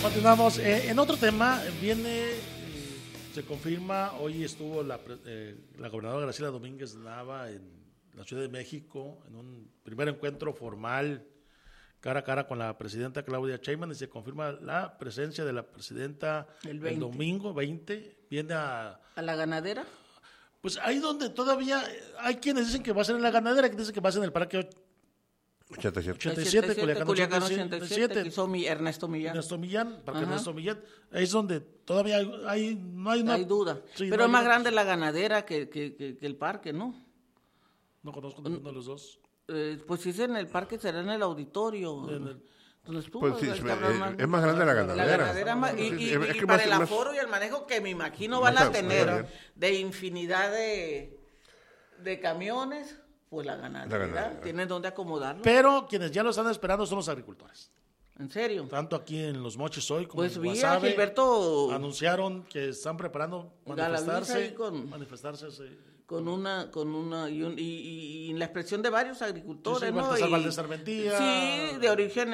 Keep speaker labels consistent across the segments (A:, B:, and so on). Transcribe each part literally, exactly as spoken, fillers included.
A: Continuamos. Eh, en otro tema, viene, eh, se confirma, hoy estuvo la, eh, la gobernadora Graciela Domínguez Nava en la Ciudad de México, en un primer encuentro formal, cara a cara con la presidenta Claudia Sheinbaum, y se confirma la presencia de la presidenta el, el domingo veinte. Viene a...
B: ¿A la ganadera?
A: Pues ahí donde todavía hay quienes dicen que va a ser en la ganadera, que dicen que va a ser en el Parque
C: ochenta y siete,
A: ochenta y siete, Culiacán
B: Culiacán
A: ochenta y siete,
B: ochenta y siete, que hizo mi Ernesto Millán.
A: Ernesto Millán, Parque Ernesto Millán. Ahí es donde todavía hay, hay no hay, una,
B: hay duda.
A: Sí,
B: pero
A: no
B: es más
A: una,
B: grande la ganadera que, que, que, que el parque, ¿no?
A: No conozco ninguno de los dos.
B: Eh, pues si es en el parque, será en el auditorio. En el,
C: Estuvo, pues sí, es, más, es más grande la ganadera.
B: La ganadera más, y, y, y, y para el aforo más, y el manejo que me imagino van a tener de infinidad de, de camiones, pues la ganadera, la ganadera. Tienen donde acomodarlo.
A: Pero quienes ya lo están esperando son los agricultores.
B: ¿En serio?
A: Tanto aquí en Los Mochis hoy como
B: pues
A: en
B: vi
A: Guasave,
B: a Gilberto
A: anunciaron que están preparando manifestarse,
B: con,
A: manifestarse sí.
B: con una con una y, un, y, y, y la expresión de varios agricultores,
A: sí,
B: ¿no?
A: Y, Valdés Armentía,
B: sí, de origen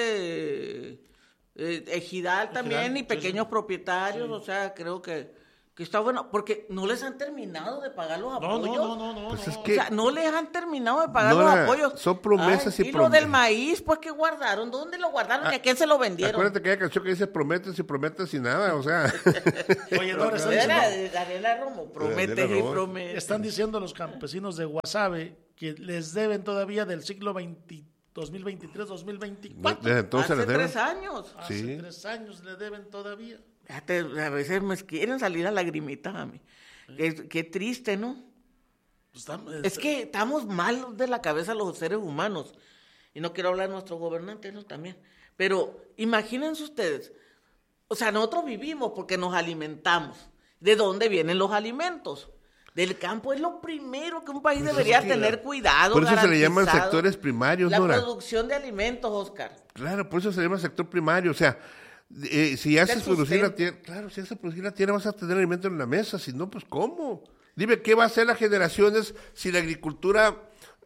B: este eh, ejidal también ejidal, y pequeños sí, propietarios, sí. O sea, creo que que está bueno, porque no les han terminado de pagar los
A: no,
B: apoyos.
A: No, no, no, no.
C: Pues
A: no.
C: Es que
B: o sea, no les han terminado de pagar
C: no
B: los
C: era,
B: apoyos.
C: Son promesas
B: Ay,
C: y
B: promesas. Y
C: promesas.
B: lo del maíz, pues, ¿qué guardaron? ¿Dónde lo guardaron? Ah, ¿y a quién se lo vendieron?
C: Acuérdate que hay canción que dice prometes y prometes y nada, o sea.
A: Oye, no,
B: están diciendo... Daniela Romo, prometes y prometes.
A: Están diciendo los campesinos de Guasave que les deben todavía del siglo veinte, dos mil veintitrés dos mil veinticuatro.
C: Desde entonces
B: Hace
C: les deben.
B: tres años.
A: Hace
C: sí.
A: tres años le deben todavía.
B: Fíjate, a veces me quieren salir a lagrimitas a mí. Sí. Qué, qué triste, ¿no?
A: Estamos,
B: es que estamos mal de la cabeza los seres humanos. Y no quiero hablar de nuestros gobernantes, ¿no? También. Pero imagínense ustedes. O sea, nosotros vivimos porque nos alimentamos. ¿De dónde vienen los alimentos? Del campo. Es lo primero que un país pues debería que tener la... cuidado.
C: Por eso se le llaman sectores primarios,
B: La
C: Nora.
B: producción de alimentos, Oscar.
C: Claro, por eso se le llama sector primario. O sea, eh, si haces producir la tierra, claro, si haces producir la tierra vas a tener alimento en la mesa. Si no, pues ¿cómo? Dime, ¿qué va a hacer las generaciones si la agricultura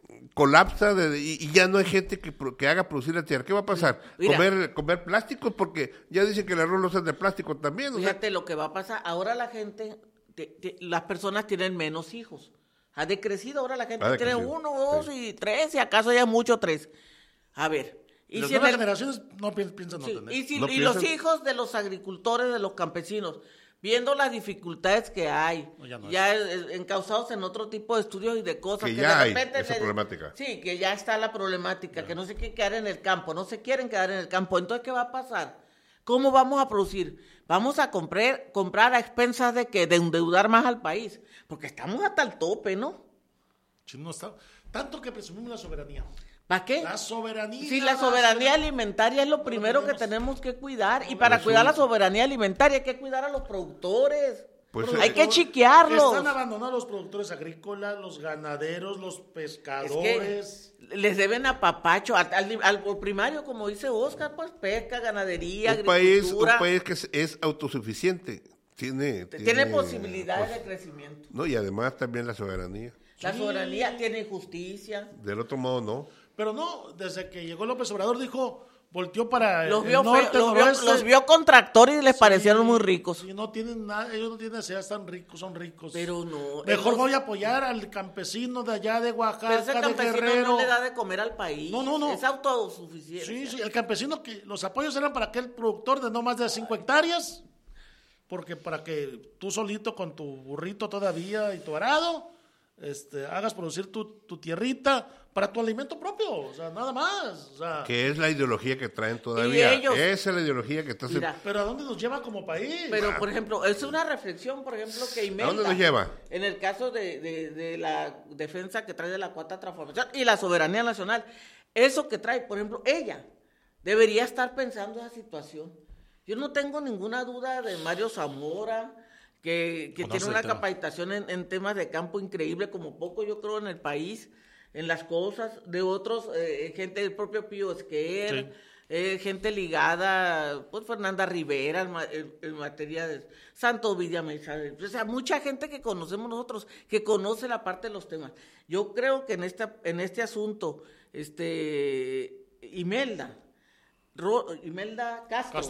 C: colapsa de, y, y ya no hay gente que, que haga producir la tierra? ¿Qué va a pasar?
B: Mira,
C: ¿Comer comer plásticos? Porque ya dicen que el arroz lo hacen de plástico también.
B: Fíjate
C: o sea,
B: lo que va a pasar. Ahora la gente, te, te, las personas tienen menos hijos. Ha decrecido, ahora la gente tiene uno, dos sí. y tres, y acaso ya mucho tres. A ver.
A: Y las si nuevas el, generaciones no piensan
B: sí,
A: no tener.
B: Y, si,
C: no
B: y
C: piensan...
B: los hijos de los agricultores, de los campesinos, viendo las dificultades que hay, no, ya, no ya encausados en otro tipo de estudios y de cosas.
C: Que,
B: que
C: ya
B: de
C: repente hay esa
B: le,
C: problemática.
B: Sí, que ya está la problemática, ya. Que no se quieren quedar en el campo, no se quieren quedar en el campo. Entonces, ¿qué va a pasar? ¿Cómo vamos a producir? Vamos a comprar, comprar a expensas de que de endeudar más al país, porque estamos hasta el tope, ¿no?
A: Sí, no está. Tanto que presumimos la soberanía.
B: ¿Para qué?
A: La soberanía.
B: Sí, la soberanía alimentaria es lo primero que tenemos que cuidar. Y para cuidar la soberanía alimentaria hay que cuidar a los productores. Pues hay que chiquearlos.
A: Están abandonados los productores agrícolas, los ganaderos, los pescadores.
B: Es que les deben a papacho, al, al, al primario, como dice Oscar, pues pesca, ganadería,
C: un
B: agricultura.
C: País, un país que es, es autosuficiente. Tiene,
B: tiene,
C: tiene
B: posibilidades pues, de crecimiento.
C: No, y además también la soberanía.
B: La soberanía sí. Tiene justicia.
C: Del otro modo, no.
A: Pero no, desde que llegó López Obrador dijo, volteó para
B: los
A: el
B: vio
A: norte,
B: fe, los, vio, los vio con tractores y les sí, parecieron muy ricos.
A: Y no tienen nada, ellos no tienen necesidad, están ricos, son ricos.
B: Pero no.
A: Mejor
B: ellos...
A: voy a apoyar al campesino de allá de Oaxaca,
B: Pero ese campesino
A: de Guerrero.
B: No le da de comer al país.
A: No, no, no.
B: Es autosuficiente.
A: Sí, sí, el campesino que los apoyos eran para aquel productor de no más de cinco hectáreas, porque para que tú solito con tu burrito todavía y tu arado, este, hagas producir tu, tu tierrita para tu alimento propio, o sea, nada más. O sea,
C: que es la ideología que traen todavía.
B: Ellos,
C: esa es la ideología que está
A: mira, pero ¿a dónde nos lleva como país?
B: Pero, por ejemplo, es una reflexión, por ejemplo, que Imelda,
C: ¿a dónde nos lleva?
B: En el caso de, de, de la defensa que trae de la cuarta transformación y la soberanía nacional, eso que trae, por ejemplo, ella debería estar pensando esa situación. Yo no tengo ninguna duda de Mario Zamora, que, que tiene una capacitación en, en temas de campo increíble, como poco yo creo en el país, en las cosas, de otros, eh, gente del propio Pío Esquer, sí. eh, gente ligada, pues Fernanda Rivera, en, en materia de Santo Villamesa, o sea, mucha gente que conocemos nosotros, que conoce la parte de los temas. Yo creo que en, esta, en este asunto, este, Imelda, Ro, Imelda Castro,
A: Castro.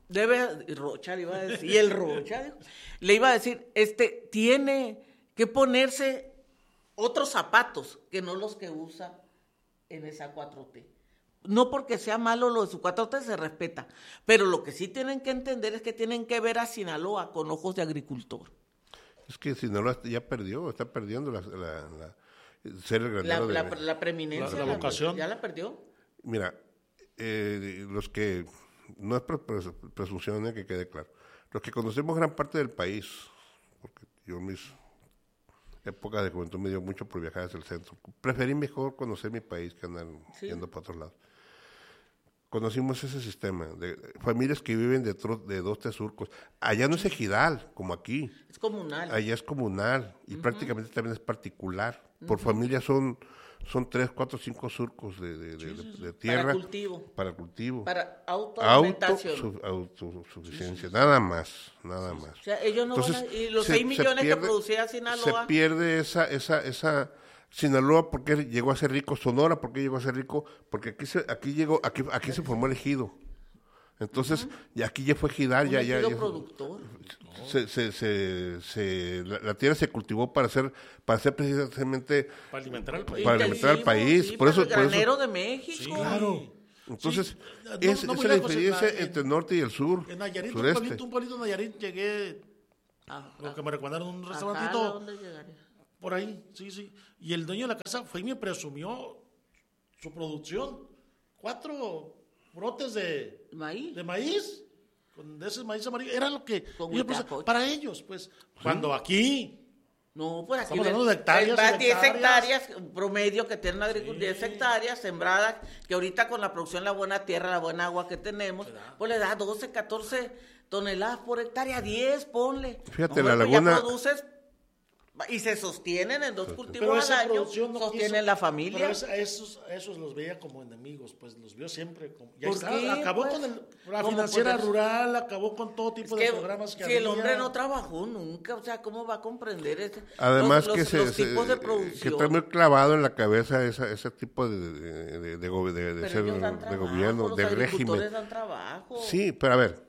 B: debe, Rocha le iba a decir, y el Rocha dijo, le iba a decir, este, tiene que ponerse otros zapatos que no los que usa en esa cuatro T. No porque sea malo lo de su cuatro T, se respeta, pero lo que sí tienen que entender es que tienen que ver a Sinaloa con ojos de agricultor.
C: Es que Sinaloa ya perdió, está perdiendo la, la, la ser el
B: La,
C: granero de...
B: la, la preeminencia,
A: la- la vocación.
B: ya la perdió.
C: Mira, eh, los que, no es pre- pres- presunción, eh, que quede claro, los que conocemos gran parte del país, porque yo mis épocas de juventud me dio mucho por viajar hacia el centro, preferí mejor conocer mi país que andar
B: Sí.
C: yendo para otros lados. Conocimos ese sistema de familias que viven de, tro- de dos, tres surcos. Allá no es ejidal, como aquí.
B: Es comunal.
C: Allá es comunal y uh-huh. prácticamente también es particular. Por uh-huh. familia son, son tres, cuatro, cinco surcos de, de, de, de, de tierra.
B: Para cultivo.
C: Para cultivo.
B: Para autoalimentación.
C: Auto, autosuficiencia, sí, sí. nada más, nada
B: sí, sí.
C: más.
B: O sea, ellos no
C: Entonces,
B: van a, y los
C: se,
B: seis millones
C: pierde,
B: que producía Sinaloa.
C: Se pierde esa, esa, esa Sinaloa, ¿por qué llegó a ser rico? Sonora, ¿por qué llegó a ser rico? Porque aquí se, aquí llegó, aquí, aquí se formó el ejido. Entonces, uh-huh. y aquí ya fue ejidal, ya, ya, ya.
B: productor.
C: Se, se, se, se, la, la tierra se cultivó para hacer, para hacer precisamente
A: para alimentar al país.
C: Para alimentar al país.
B: Sí,
C: por eso,
B: el
C: por
B: granero
C: eso,
B: de México.
A: Sí, claro.
C: Entonces,
A: sí, no,
C: es,
A: no
C: esa es la diferencia en, entre el norte y el sur.
A: En Nayarit,
C: sureste.
A: un pueblito, un pueblito de Nayarit, llegué, ah, lo que me recomendaron un restaurantito.
B: Ajá, ¿dónde llegaría?
A: Por ahí, sí, sí. Y el dueño de la casa fue y me presumió su producción. Cuatro brotes de
B: maíz.
A: De maíz. Con de ese maíz amarillo. Era lo que...
B: Ellos,
A: pues, para ellos, pues. ¿Sí? Cuando aquí...
B: No, pues aquí...
A: Estamos hablando de hectáreas.
B: Va diez hectáreas, promedio que tienen agricultura, sí. diez hectáreas sembradas, que ahorita con la producción, la buena tierra, la buena agua que tenemos, pues le da doce, catorce toneladas por hectárea, diez, ponle.
C: Fíjate,
B: no,
C: la
B: pues
C: laguna...
B: Ya produces... Y se sostienen en dos cultivos
A: pero
B: al año,
A: no
B: sostienen
A: quiso,
B: la familia.
A: Pero esa, esos, esos los veía como enemigos, pues los vio siempre. Como, ya
B: ¿Por
A: está,
B: qué?
A: acabó
B: Pues,
A: con el, la financiera poder... rural, acabó con todo tipo
B: es que,
A: de programas que
B: si
A: había.
B: el hombre no trabajó nunca, o sea, ¿cómo va a comprender ese,
C: Además
B: los,
C: que
B: los,
C: se,
B: los
C: se,
B: tipos de producción?
C: Que está muy clavado en la cabeza esa, ese tipo de, de, de, de, de, de ser de
B: trabajo,
C: gobierno, de régimen.
B: Dan trabajo.
C: Sí, pero a ver,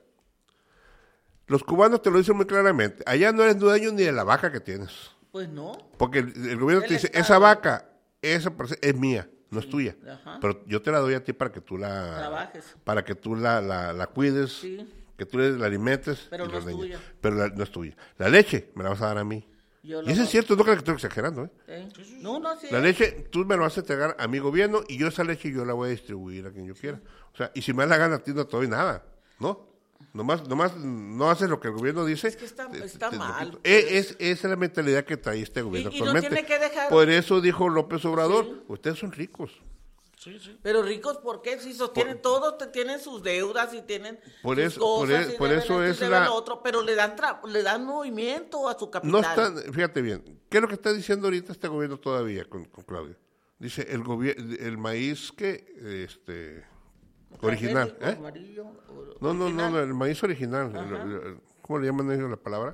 C: los cubanos te lo dicen muy claramente, allá no eres dueño ni de la vaca que tienes.
B: Pues no.
C: Porque el, el gobierno
B: el
C: te dice,
B: Estado.
C: esa vaca, esa es mía, no sí. es tuya.
B: Ajá.
C: Pero yo te la doy a ti para que tú la...
B: Trabajes.
C: Para que tú la, la, la cuides,
B: sí.
C: que tú la alimentes.
B: Pero no es
C: leña.
B: tuya.
C: Pero la, no es tuya. La leche me la vas a dar a mí.
B: Yo
C: y eso es cierto, no creo que estoy exagerando. ¿eh?
B: ¿Eh? No, no, sí.
C: La leche tú me la vas a entregar a mi gobierno y yo esa leche yo la voy a distribuir a quien yo sí. quiera. O sea, y si me da la gana a ti no te doy nada, ¿no? Nomás, nomás no haces lo que el gobierno dice.
B: Es que está, está
C: te,
B: mal.
C: Te, es, es, esa es la mentalidad que trae este gobierno
B: y, y
C: actualmente.
B: No tiene que dejar...
C: Por eso dijo López Obrador, sí. ustedes son ricos.
A: Sí, sí.
B: Pero ricos, ¿por qué? Si sostienen por, todos, te, tienen sus deudas y tienen
C: por
B: sus
C: eso,
B: cosas.
C: Por,
B: y
C: por
B: deben
C: eso
B: esto,
C: es
B: y
C: la...
B: otro, pero le dan, tra... le dan movimiento a su capital.
C: No está, fíjate bien, ¿qué es lo que está diciendo ahorita este gobierno todavía con, con Claudia? Dice, el gobierno, el maíz que, este... original, ¿eh?
B: Amarillo, o,
C: no, no,
B: original.
C: no, el maíz original, el, el, ¿cómo le llaman ellos la palabra?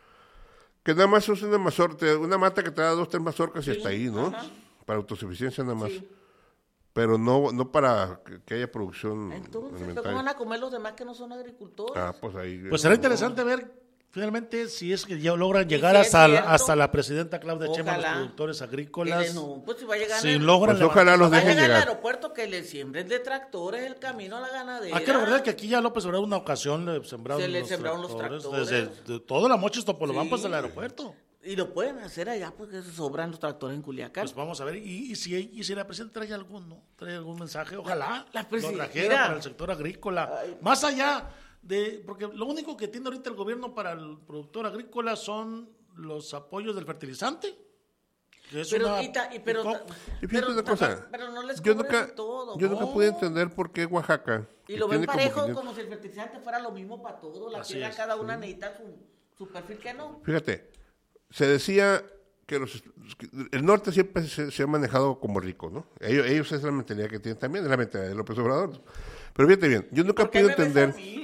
C: Que nada más es una mazorca, una mata que te da dos, tres mazorcas sí, y hasta ahí, ¿no? Ajá. Para autosuficiencia nada más. Sí. Pero no no para que, que haya producción
B: Entonces, ¿cómo van a comer los demás que no son agricultores?
C: Ah, pues ahí...
A: Pues será interesante ver finalmente si es que ya logran llegar si hasta, la, hasta la presidenta Claudia Sheinbaum, los productores agrícolas.
B: No, pues si va a llegar
A: si
B: el,
A: logran
C: pues ojalá los dejen llegar.
B: al aeropuerto que le siembren de tractores el camino a la ganadera.
A: Hay que recordar que aquí ya López Obrador una ocasión le sembraron,
B: Se le
A: los,
B: sembraron
A: tractores,
B: los tractores.
A: Desde de, todo la Mochis Topolobampas
B: sí.
A: del aeropuerto.
B: Y lo pueden hacer allá porque se sobran los tractores en Culiacán.
A: Pues vamos a ver, y, y, si, y si la presidenta trae algún, ¿no? trae algún mensaje, ojalá
B: la, la
A: lo trajera para el sector agrícola. Ay. Más allá de, porque lo único que tiene ahorita el gobierno para el productor agrícola son los apoyos del fertilizante. Que es
B: pero,
A: una,
B: y ta, y, pero, ta,
C: y fíjate una cosa,
B: pero no les
C: yo nunca,
B: todo.
C: yo
B: no.
C: nunca pude entender por qué Oaxaca.
B: Y lo ven parejo como, como si el fertilizante fuera lo mismo para todos. La tierra cada una sí. necesita su, su perfil que no.
C: Fíjate. Se decía que los, el norte siempre se, se ha manejado como rico, ¿no? Ellos, ellos es la mentalidad que tienen también, es la mentalidad de López Obrador. Pero fíjate bien, yo nunca he podido entender, mí,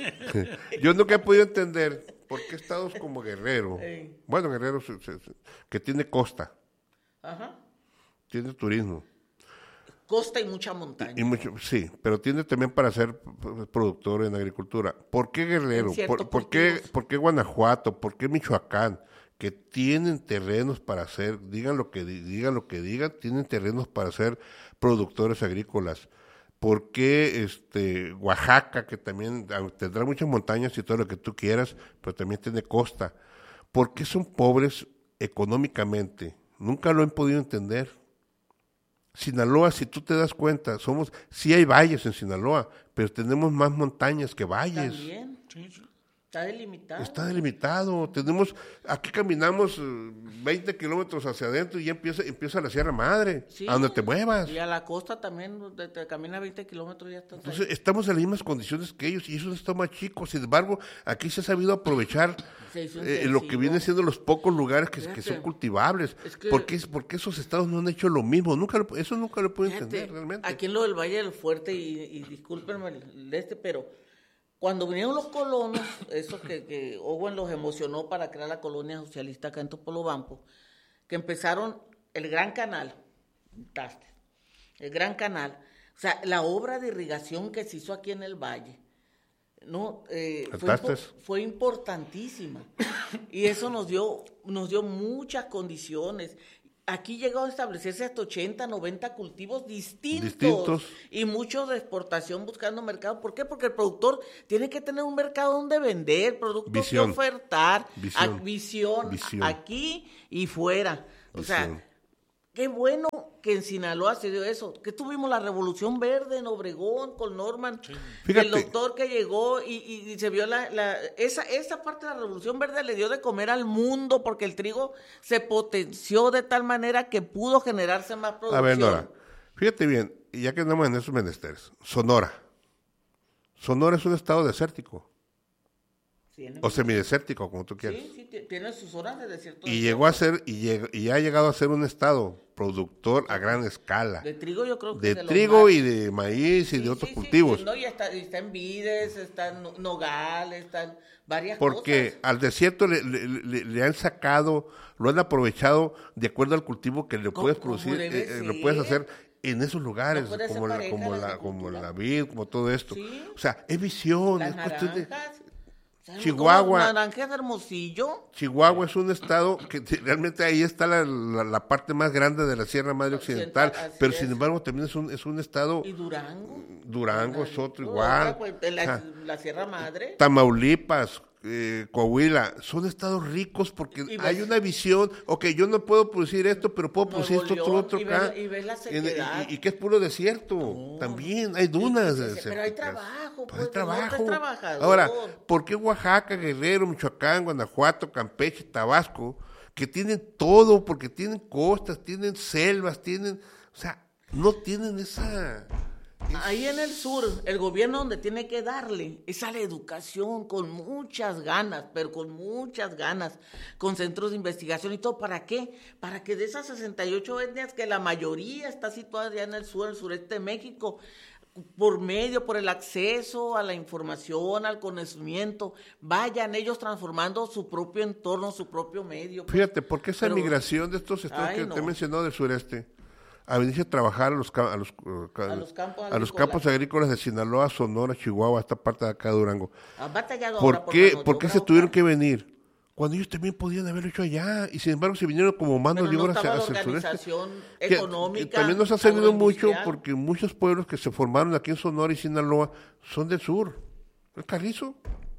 C: yo nunca he podido entender por qué estados como Guerrero, hey. bueno, Guerrero se, se, se, que tiene costa,
B: Ajá.
C: tiene turismo,
B: costa y mucha montaña.
C: Y mucho, sí, pero tiene también para ser productor en agricultura. ¿Por qué Guerrero? ¿Por, por, qué, ¿Por qué Guanajuato? ¿Por qué Michoacán? Que tienen terrenos para hacer, digan lo que digan, lo que digan, tienen terrenos para ser productores agrícolas. ¿Por qué este, Oaxaca, que también tendrá muchas montañas y todo lo que tú quieras, pero también tiene costa? ¿Por qué son pobres económicamente? Nunca lo han podido entender. Sinaloa, si tú te das cuenta, somos, sí hay valles en Sinaloa, pero tenemos más montañas que valles.
B: También. Sí, sí. Está delimitado.
C: Está delimitado. Tenemos, aquí caminamos veinte kilómetros hacia adentro y ya empieza, empieza la Sierra Madre, sí, a donde te muevas.
B: Y a la costa también, te, te camina veinte kilómetros y ya estás.
C: Entonces, ahí. Estamos en las mismas condiciones que ellos y eso está más chico. Sin embargo, aquí se ha sabido aprovechar eh, lo que vienen siendo los pocos lugares que, que son cultivables. Es que, ¿Por qué, ¿Por qué esos estados no han hecho lo mismo? Nunca lo, eso nunca lo puedo fíjate, entender realmente.
B: Aquí en lo del Valle del Fuerte, y, y discúlpenme el, este, pero cuando vinieron los colonos, eso que, que Owen los emocionó para crear la colonia socialista acá en Topolobampo, que empezaron el Gran Canal, el Gran Canal, o sea, la obra de irrigación que se hizo aquí en el valle, no, eh, fue, fue importantísima, y eso nos dio, nos dio muchas condiciones. Aquí llegó a establecerse hasta ochenta, noventa cultivos distintos, distintos y muchos de exportación buscando mercado. ¿Por qué? Porque el productor tiene que tener un mercado donde vender, productos visión. que ofertar, visión, a, visión, visión. aquí y fuera. Visión. O sea, qué bueno que en Sinaloa se dio eso, que tuvimos la Revolución Verde en Obregón con Norman, sí. el doctor que llegó y, y, y se vio la, la esa, esa parte de la Revolución Verde le dio de comer al mundo porque el trigo se potenció de tal manera que pudo generarse más producción.
C: A ver, Nora, fíjate bien, ya que andamos en esos menesteres, Sonora, Sonora es un estado desértico. Sí, o semidesértico, como tú quieras.
B: Sí, sí, tiene sus zonas de desierto.
C: Y llegó a ser, y, lleg, y ha llegado a ser un estado productor a gran escala.
B: De trigo yo creo que
C: de,
B: de
C: trigo más. y de maíz y sí, de otros
B: sí,
C: cultivos.
B: Sí, no, y está, está en vides, está en nogal, están varias
C: Porque
B: cosas.
C: al desierto le, le, le, le han sacado, lo han aprovechado de acuerdo al cultivo que le puedes producir, eh, lo puedes hacer en esos lugares, no como, la, como, la, como la vid, como todo esto. ¿Sí? O sea, es visión,
B: Las
C: es cuestión de...
B: Chihuahua, Naranjas, Hermosillo.
C: Chihuahua es un estado que realmente ahí está la, la, la parte más grande de la Sierra Madre Occidental, Occidental pero es. sin embargo también es un es un estado.
B: Y Durango.
C: Durango es otro igual.
B: Pues, la, o sea, la Sierra Madre.
C: Tamaulipas, eh, Coahuila, son estados ricos porque ves, hay una visión. Ok, yo no puedo producir esto, pero puedo Nuevo producir esto León, otro, otro
B: y
C: acá.
B: Ves, y, ves la
C: en, y, y que es puro desierto. No. También hay dunas.
B: Sí, pero hay trabajo.
C: Pues, hay trabajo. No Ahora, ¿por qué Oaxaca, Guerrero, Michoacán, Guanajuato, Campeche, Tabasco, que tienen todo, porque tienen costas, tienen selvas, tienen, o sea, no tienen esa...
B: Ahí en el sur, el gobierno donde tiene que darle es a la educación con muchas ganas, pero con muchas ganas, con centros de investigación y todo. ¿Para qué? Para que de esas sesenta y ocho etnias, que la mayoría está situada ya en el sur, en el sureste de México, por medio, por el acceso a la información, al conocimiento, vayan ellos transformando su propio entorno, su propio medio.
C: Fíjate, ¿por qué esa Pero, migración de estos estados ay, que no. te he mencionado del sureste? A venirse a trabajar a los, a los, a los, campos, a los campos agrícolas de Sinaloa, Sonora, Chihuahua, esta parte de acá de Durango. ¿Por qué, por ¿por qué se tuvieron que venir? Cuando ellos también podían haberlo hecho allá, y sin embargo se vinieron como mando
B: no
C: libre hacia,
B: hacia
C: el sureste.
B: Económica,
C: que, que también nos ha servido mucho porque muchos pueblos que se formaron aquí en Sonora y Sinaloa son del sur. El Carrizo,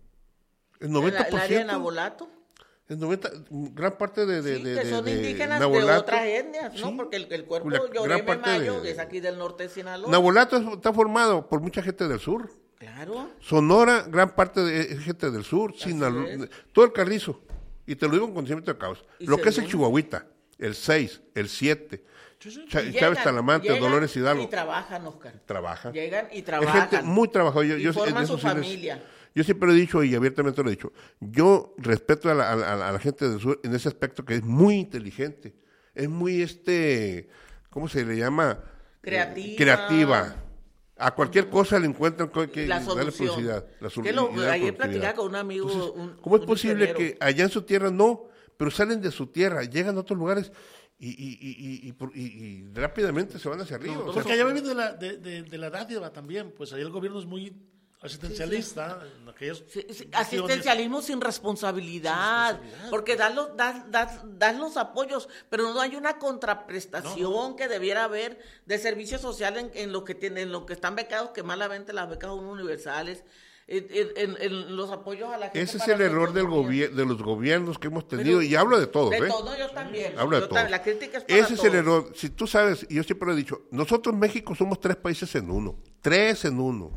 C: el noventa por ciento.
B: ¿El área de Nabolato?
C: El noventa, gran parte de, de,
B: sí,
C: de,
B: que son
C: de,
B: indígenas
C: de,
B: de otras etnias, ¿no?
C: Sí,
B: porque el, el cuerpo de Lloreme Mayo de, es aquí del norte de Sinaloa.
C: Nabolato está formado por mucha gente del sur.
B: Claro.
C: Sonora, gran parte de gente del sur, Sinaloa, todo el Carrizo. Y te lo digo con conocimiento de causa. Lo que es el Chihuahuita, el seis, el siete, sí, sí. Ch- llegan, Chávez Talamante, llegan Dolores Hidalgo.
B: Y trabajan, Oscar.
C: Trabajan.
B: Llegan y trabajan.
C: Es gente muy trabajadora. Yo,
B: y
C: yo,
B: forman
C: yo,
B: su
C: sí
B: familia.
C: Les, yo siempre lo he dicho y abiertamente lo he dicho. Yo respeto a la, a, la, a la gente del sur en ese aspecto que es muy inteligente. Es muy, este, ¿cómo se le llama?
B: Creativa.
C: Eh, creativa. A cualquier cosa le encuentran que
B: la
C: darle publicidad. La
B: que lo, ayer platicaba con un amigo.
C: Entonces,
B: un,
C: ¿cómo es
B: un
C: posible
B: ingeniero?
C: que allá en su tierra no, pero salen de su tierra, llegan a otros lugares y, y, y, y, por- y- y rápidamente se van hacia arriba.
A: No,
C: o sea,
A: porque allá viene de la, de, de, de la dádiva también, pues ahí el gobierno es muy asistencialista. En aquellos
B: Sí, sí,
A: cuestiones.
B: asistencialismo sin responsabilidad,
A: Sin responsabilidad,
B: porque
A: pues.
B: das los, das, das, das los apoyos, pero no hay una contraprestación
A: No, no.
B: que debiera haber de servicio social en, en lo que tienen, en lo que están becados, que malamente las becas son universales, en, en- en- en los apoyos a la gente.
C: ese es
B: para
C: el
B: su
C: error del
B: economía.
C: gobier- de los gobiernos que hemos tenido,
B: Pero-
C: y hablo de todos,
B: De
C: ¿eh?
B: todo, yo también.
C: Hablo de
B: Yo
C: todos.
B: también, la crítica es para
C: Ese es el
B: todos.
C: error. Si tú sabes, y yo siempre lo he dicho, nosotros México somos tres países en uno, tres en uno.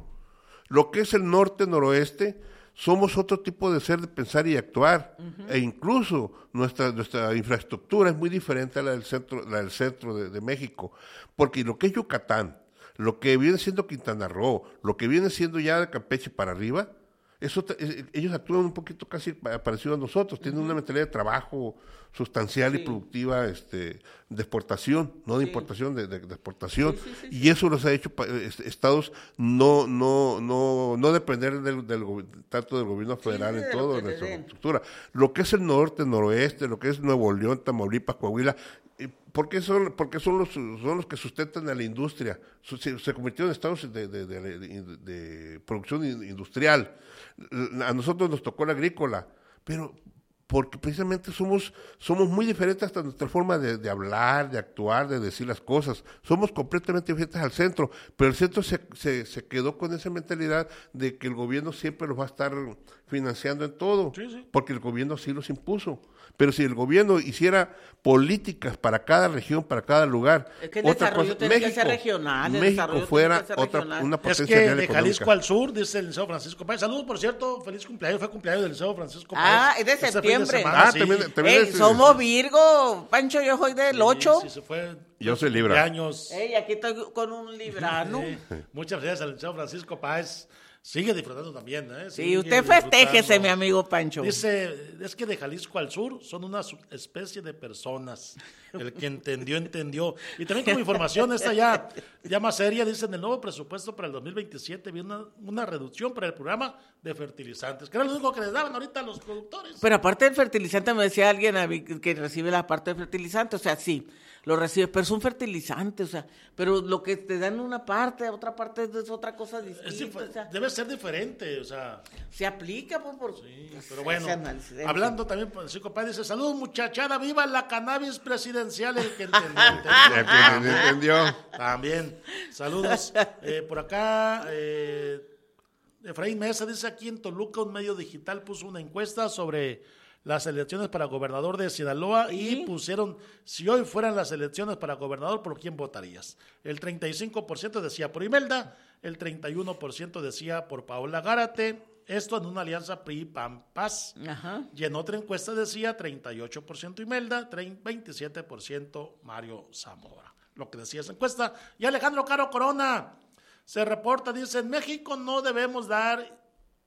C: Lo que es el norte, noroeste, somos otro tipo de ser de pensar y actuar. E incluso nuestra, nuestra infraestructura es muy diferente a la del centro, la del centro de, de México. Porque lo que es Yucatán, lo que viene siendo Quintana Roo, lo que viene siendo ya de Campeche para arriba, eso te- eh, ellos actúan un poquito casi pa- parecido a nosotros, tienen una mentalidad de trabajo sustancial y
B: Sí.
C: productiva, este, de exportación, no de
B: Sí.
C: importación, de, de- de exportación,
B: Sí, sí, sí,
C: y eso los ha hecho pa- est- estados no no no no depender del, del gobi- tanto del gobierno federal
B: sí,
C: en
B: de lo
C: todo,
B: que
C: en
B: le
C: nuestra
B: den.
C: estructura. Lo que es el norte, noroeste, lo que es Nuevo León, Tamaulipas, Coahuila, eh, ¿por qué son, porque son los son los que sustentan a la industria? Su- Se, se convirtieron en estados de, de- de- de- de producción in- industrial. L- A nosotros nos tocó la agrícola, pero porque precisamente somos somos muy diferentes hasta nuestra forma de, de hablar, de actuar, de decir las cosas. Somos completamente diferentes al centro, pero el centro se, se, se quedó con esa mentalidad de que el gobierno siempre los va a estar financiando en todo,
A: Sí, sí.
C: porque el gobierno sí los impuso. Pero si el gobierno hiciera políticas para cada región, para cada lugar,
B: Es que el
C: otra
B: desarrollo
C: cosa,
B: tiene que
C: México,
B: ser regional, el
C: México
B: desarrollo
C: fuera
B: tiene que ser
C: otra
B: regional.
C: una
A: Es
C: potencia
A: que
C: real
A: de
C: económica.
A: Jalisco al sur, dice el Liceo Francisco Páez. Saludos, por cierto, feliz cumpleaños, fue cumpleaños del Liceo Francisco Páez.
B: Ah, es de
A: Este fin
B: septiembre.
A: semana,
C: Ah,
A: sí.
C: también- también
B: Ey,
C: es-
B: somos Virgo, Pancho, yo soy del
A: Sí,
B: ocho.
A: sí, se fue.
C: Yo
A: su
C: soy Libra.
A: cumpleaños.
B: Ey, aquí estoy con un librano.
A: Sí. Muchas gracias al Liceo Francisco Páez. Sigue disfrutando también, ¿eh?
B: Sí,
A: Sigue
B: usted festéjese,
A: disfrutando.
B: mi amigo Pancho.
A: Dice, es que de Jalisco al sur son una especie de personas. El que entendió, entendió. Y también como información, esta ya, ya más seria, dice, en el nuevo presupuesto para el dos mil veintisiete viene una, una reducción para el programa de fertilizantes, que era lo único que les daban ahorita a los productores.
B: Pero aparte del fertilizante, me decía alguien a mí que recibe la parte del fertilizante, o sea, sí, lo recibe, pero es un fertilizante, o sea, pero lo que te dan una parte, otra parte es otra cosa
A: Es
B: distinta,
A: dif-
B: o sea,
A: debe ser diferente, o sea...
B: se aplica pues, por...
A: Sí,
B: pues,
A: pero bueno,
B: ese análisis.
A: hablando también por el Chico Páez, dice, saludos muchachada, viva la cannabis presidencial, el que entendió,
C: Ya
A: entendió.
C: que entendió.
A: También, saludos. Eh, por acá, eh, Efraín Mesa dice, aquí en Toluca un medio digital puso una encuesta sobre las elecciones para gobernador de Sinaloa y
B: ¿Y?
A: pusieron, si hoy fueran las elecciones para gobernador, ¿por quién votarías? El treinta y cinco por ciento decía por Imelda, el treinta y uno por ciento decía por Paola Gárate, esto en una alianza P R I-P-A-M-P-A-S.
B: Ajá.
A: Y en otra encuesta decía treinta y ocho por ciento Imelda, veintisiete por ciento Mario Zamora. Lo que decía esa encuesta. Y Alejandro Caro Corona se reporta, dice, en México no debemos dar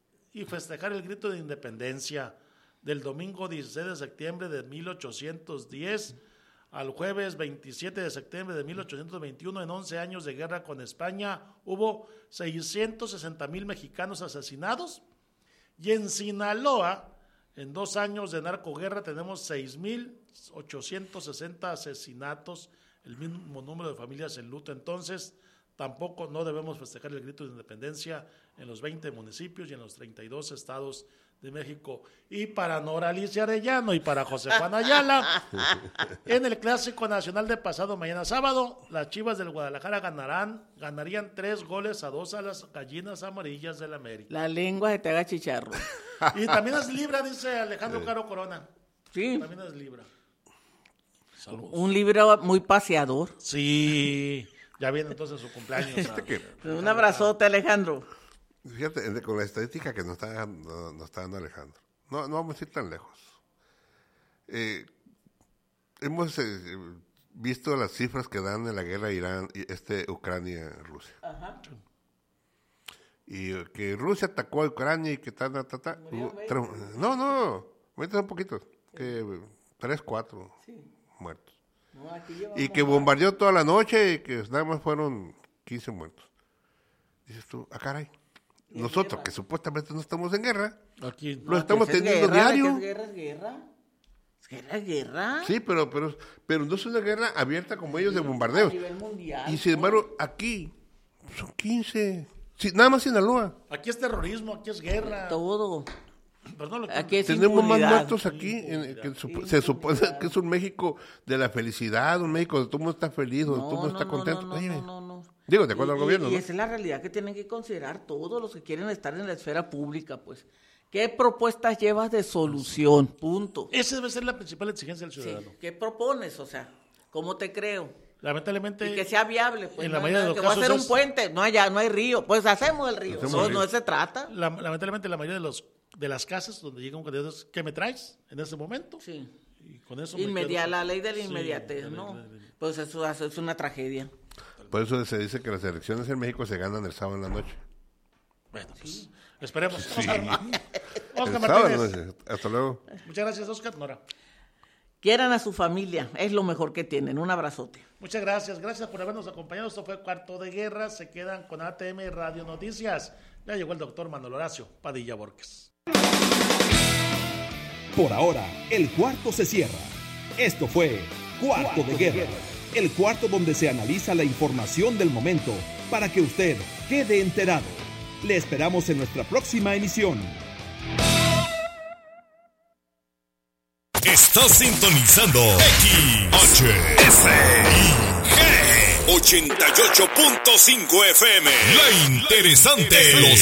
A: y festejar el grito de independencia del domingo dieciséis de septiembre de mil ochocientos diez al jueves veintisiete de septiembre de mil ochocientos veintiuno, en once años de guerra con España, hubo seiscientos sesenta mil mexicanos asesinados. Y en Sinaloa, en dos años de narcoguerra, tenemos seis mil ochocientos sesenta asesinatos, el mismo número de familias en luto. Entonces, tampoco no debemos festejar el grito de independencia en los veinte municipios y en los treinta y dos estados de México. Y para Nora Alicia Arellano y para José Juan Ayala, en el Clásico Nacional de pasado mañana sábado, las Chivas del Guadalajara ganarán, ganarían tres goles a dos a las Gallinas Amarillas del América.
B: La lengua se te haga chicharro.
A: Y también es Libra, dice Alejandro Caro Corona.
B: Sí,
A: También es Libra. Saludos.
B: un libro muy paseador.
A: Sí, ya viene entonces su cumpleaños. a-
C: que-
B: Un abrazote, Alejandro.
C: Fíjate, con la estadística que nos está, dando- nos está dando Alejandro. No, no vamos a ir tan lejos. Eh, hemos eh, visto las cifras que dan en la guerra Irán, y este Ucrania-Rusia.
B: Ajá.
C: Y eh, que Rusia atacó a Ucrania y que ta, ta, ta, ta.
B: Murieron
C: Hubo
B: veinte.
C: tre- No, no, ahorita son poquitos. Que eh, tres, cuatro
B: Sí.
C: muertos.
B: No, aquí llevamos
C: Y que
B: más.
C: bombardeó toda la noche y que nada más fueron quince muertos. Dices tú, ah, caray.
B: Y en
C: Nosotros,
B: guerra.
C: que supuestamente no estamos en guerra,
A: Aquí.
C: lo estamos
B: que es
C: teniendo
B: guerra,
C: diario.
B: que es guerra, es guerra. ¿Guerra, guerra?
C: Sí, pero, pero, pero no es una guerra abierta como ellos de bombardeos.
B: A nivel mundial.
C: Y sin embargo, aquí son quince. Sí, nada más Sinaloa.
A: Aquí es terrorismo, aquí es guerra.
B: Todo.
A: Pero no lo que-
B: Aquí es
C: Tenemos más
B: impunidad.
C: muertos aquí, en- que sup- se supone que es un México de la felicidad, un México donde todo el mundo está feliz, donde todo el mundo está contento.
B: No, no,
C: Oye,
B: no, no, no.
C: digo, de acuerdo
B: Y-
C: al gobierno,
B: y,
C: ¿no?
B: y esa es la realidad que tienen que considerar todos los que quieren estar en la esfera pública, pues. ¿Qué propuestas llevas de solución? Punto.
A: Esa debe ser la principal exigencia del
B: Sí.
A: ciudadano.
B: ¿Qué propones? O sea, ¿cómo te creo?
A: Lamentablemente,
B: Y que sea viable, pues.
A: en la
B: no hay
A: mayoría de
B: nada,
A: los
B: que voy a hacer
A: casos
B: un
A: es-
B: puente, no hay, no hay río, pues hacemos el río.
C: Hacemos
B: no,
C: el río.
B: no se trata.
A: la- lamentablemente la mayoría de los de las casas donde llega un candidato es, ¿qué me traes en ese momento?
B: Sí.
A: Y con eso me
B: Inmedia-
A: quedo.
B: la ley de la
A: Sí,
B: inmediatez,
A: la ley
B: ¿no?
A: de la-
B: Pues eso, eso es una tragedia.
C: Por eso se dice que las elecciones en México se ganan el sábado en la noche.
A: Bueno, pues esperemos.
C: Sí.
A: Oscar,
C: El
A: Oscar
C: sábado en la
A: Martínez.
C: noche. Hasta luego.
A: Muchas gracias, Oscar. Nora.
B: Quieran a su familia, es lo mejor que tienen. Un abrazote.
A: Muchas gracias. Gracias por habernos acompañado. Esto fue Cuarto de Guerra. Se quedan con A T M Radio Noticias. Ya llegó el doctor Manuel Horacio Padilla Borges.
D: Por ahora, el cuarto se cierra. Esto fue Cuarto de Guerra, el cuarto donde se analiza la información del momento para que usted quede enterado. Le esperamos en nuestra próxima emisión.
E: Estás sintonizando X H S I G ochenta y ocho punto cinco F M. La interesante, los